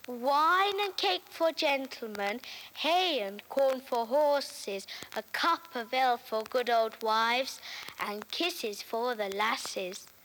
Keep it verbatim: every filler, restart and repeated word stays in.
Wine and cake for gentlemen, hay and corn for horses, a cup of ale for good old wives, and kisses for the lasses.